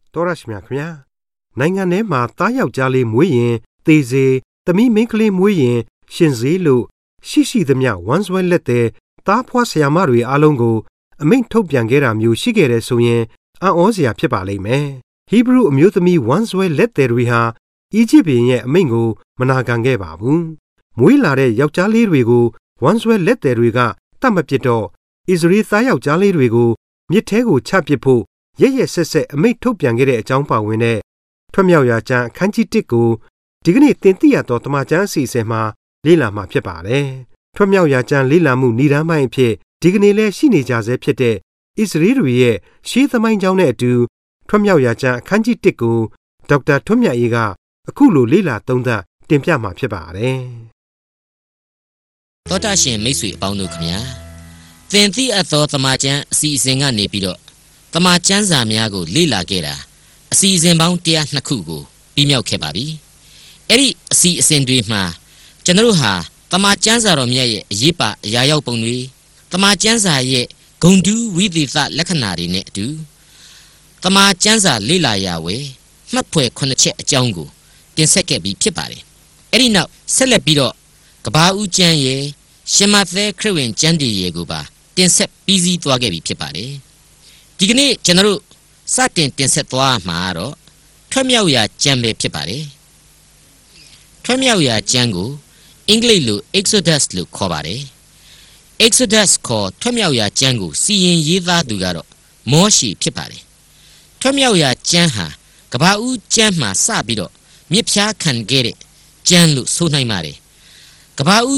တော်ရရှိမြခင်ဗျာနိုင်ငံထဲမှာသားယောက်ျားလေးမွေးရင်သေစေသမီးမိန်းကလေးမွေးရင်ရှင်စေလို့ရှိသမျှဝမ်းစွဲလက်တဲ့သားဖွားဆရာမတွေအားလုံးကိုအမိန့်ထုတ်ပြန်ခဲ့တာမျိုးရှိခဲ့တဲ့ဆိုရင်အံ့ဩစရာဖြစ်ပါလိမ့်မယ်ဟီဘရုအမျိုးသမီးဝမ်းစွဲလက်တဲ့တွေဟာအီဂျစ်ဘုရင်ရဲ့အမိန့်ကိုမနာခံခဲ့ပါဘူးမွေးလာတဲ့ယောက်ျားလေးတွေကိုဝမ်းစွဲလက်တဲ့တွေကတတ်မပစ်တော့ဣသရေလသားယောက်ျားလေးတွေကိုမြစ်ထဲကိုချပစ်ဖို့ရက်ဆက်အမိန့်ထုတ်ပြန်ခဲ့တဲ့အကြောင်းပါဝင်တဲ့ထွတ်မြောက်ရာကျမ်းအခန်းကြီး1ကိုဒီကနေ့သင်သိရသောတမန်ကျမ်းအစီအစဉ်မှာလေ့လာမှာဖြစ်ပါတယ်။ထွတ်မြောက်ရာကျမ်းလေ့လာမှုဏ္ဍာန်ပိုင်းအဖြစ်ဒီကနေ့လည်းရှိနေကြဆဲဖြစ်တဲ့ဣသရေလတွေရဲ့ရှေးသမိုင်းကြောင်းနဲ့အတူထွတ်မြောက်ရာကျမ်းအခန်းကြီး1ကိုဒေါက်တာထွတ်မြတ်အေးကအခုလိုလေ့လာသုံးသပ်တင်ပြမှာဖြစ်ပါတယ်။သောတာရှင်မိတ်ဆွေအပေါင်းတို့ခင်ဗျာသင်သိအပ်သောတမန်ကျမ်းအစီအစဉ်ကနေပြီးတော့တမန်ကျမ်းစာများကိုလေ့လာခဲ့တာအစီအစဉ်ပေါင်း102ခုကိုပြီးမြောက်ခဲ့ပါပြီ။အဲ့ဒီအစီအစဉ်တွေမှာကျွန်တော်တို့ဟာတမန်ကျမ်းစာတော်မြတ်ရဲ့အရေးပါအရာရောက်ပုံတွေတမန်ကျမ်းစာရဲ့ဂုဏ်တူးဝိသေသလက္ခဏာတွေနဲ့အတူတမန်ကျမ်းစာလေ့လာရာဝယ်မှတ်ဖွယ်9ချက်အကြောင်းကိုတင်ဆက်ခဲ့ပြီးဖြစ်ပါတယ်။အဲ့ဒီနောက်ဆက်လက်ပြီးတော့ကဘာဦးကျမ်းရဲ့ရှင်မသက်ခရစ်ဝင်ကျမ်းတည်ရဲ့ကိုပါတင်ဆက်ပြီးစီးသွားခဲ့ပြီးဖြစ်ပါတယ်။ဒီကနေ့ကျွန်တော်တို့စတင်တင်ဆက်သွားမှာတော့ထွတ်မြောက်ရာကျမ်းပဲဖြစ်ပါတယ်။ထွတ်မြောက်ရာကျမ်းကိုအင်္ဂလိပ်လို Exodus လို့ခေါ်ပါတယ်။ Exodus ခေါ်ထွတ်မြောက်ရာကျမ်းကိုစီရင်ရေးသားသူကတော့မောရှေဖြစ်ပါတယ်။ထွတ်မြောက်ရာကျမ်းဟာကဘာဦးကျမ်းမှာစပြီးတော့မြစ်ဖျားခံခဲ့တဲ့ကျမ်းလို့ဆိုနိုင်ပါတယ်။ကဘာဦး